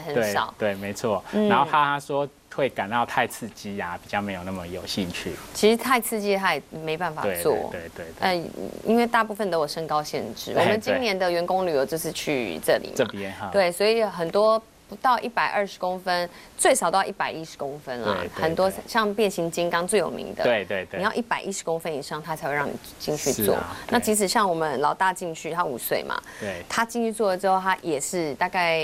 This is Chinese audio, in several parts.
很少。 对，没错。然后他说会感到太刺激呀，比较没有那么有兴趣。 其实太刺激他也没办法做。 对。 因为大部分都有身高限制。我们今年的员工旅游就是去这里嘛。 这边哈。 对，所以很多。不到120公分，最少都要110公分啦。很多像变形金刚最有名的， 对， 你要110公分以上，他才会让你进去做。那即使像我们老大进去，他5岁嘛， 对， 他进去做了之后，他也是大概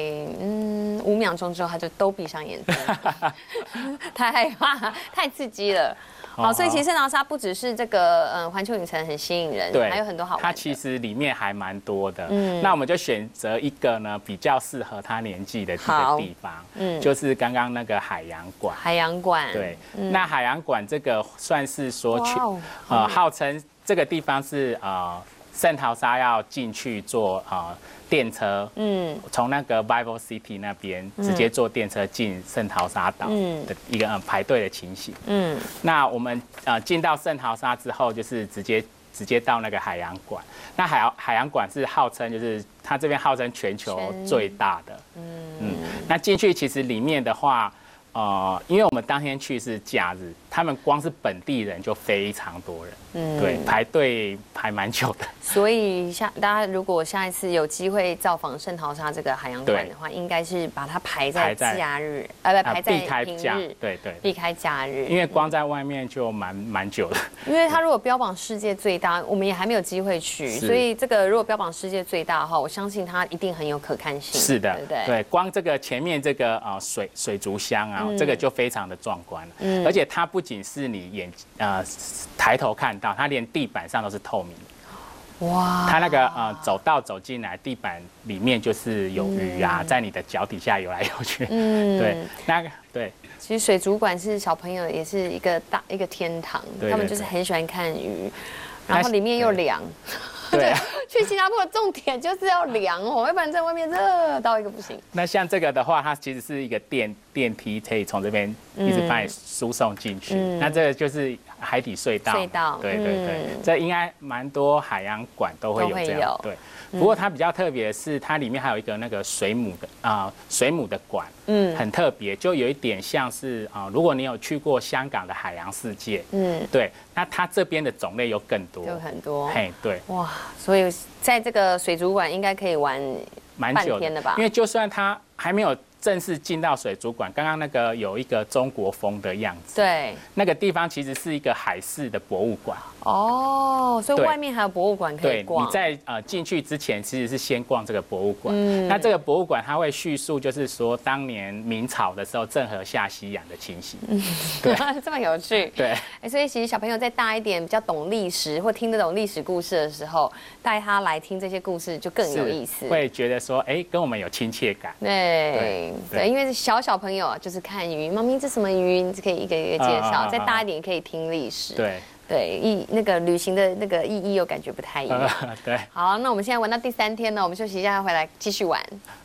5秒钟之后，他就都闭上眼睛，太害怕，太刺激了。好，所以其实圣淘沙不只是这个环球影城很吸引人，对，还有很多好玩的。 它其实里面还蛮多的，那我们就选择一个呢比较适合他年纪的这个地方，就是刚刚那个海洋馆。 海洋馆， 对，那海洋馆这个算是说号称这个地方是圣淘沙要进去坐电车，从那个 Vivo City 那边直接坐电车进圣淘沙岛的一个排队的情形。那我们进到圣淘沙之后，就是直接到那个海洋馆。那海洋馆是号称就是它这边号称全球最大的。那进去其实里面的话。因为我们当天去是假日，他们光是本地人就非常多人，对，排队排蛮久的。所以大家如果下一次有机会造访圣淘沙这个海洋馆的话，应该是把它排在假日，排在平日， 对， 避开假日， 因为光在外面就蛮久的。 因为它如果标榜世界最大，我们也还没有机会去，所以这个如果标榜世界最大的话，我相信它一定很有可看性。 是的， 对不对？ 对，光这个前面这个水族箱啊。这个就非常的壮观了，而且它不仅是你抬头看到，它连地板上都是透明的。哇！它那个走进来，地板里面就是有鱼啊，在你的脚底下游来游去。对，那个对。 其实水族馆是小朋友也是一个天堂，他们就是很喜欢看鱼，然后里面又凉。对，去新加坡的重点就是要凉哦，要不然在外面热到一个不行。那像这个的话，它其实是一个电梯，可以从这边一直把你输送进去。那这个就是海底隧道。对，这应该蛮多海洋馆都会有这样。对，不过它比较特别的是，它里面还有一个那个水母的馆，很特别，就有一点像是如果你有去过香港的海洋世界，对，那它这边的种类又更多， 有很多。 嘿，对， 哇，所以在这个水族馆应该可以玩蛮久的吧？ 因为就算它还没有正式进到水族馆，刚刚那个有一个中国风的样子， 对， 那个地方其实是一个海事的博物馆。 哦，所以外面还有博物馆可以逛。 对，你在进去之前，其实是先逛这个博物馆。那这个博物馆它会叙述，就是说当年明朝的时候郑和下西洋的情形。 对，这么有趣。 对， 所以其实小朋友再大一点，比较懂历史或听得懂历史故事的时候，带他来听这些故事就更有意思， 会觉得说，跟我们有亲切感。 对，因为小朋友就是看鱼，妈咪这什么鱼，你可以一个一个介绍。再大一点可以听历史。对，那个旅行的那个意义又感觉不太一样。 对， 好，那我们现在玩到第3天呢，我们休息一下，回来继续玩。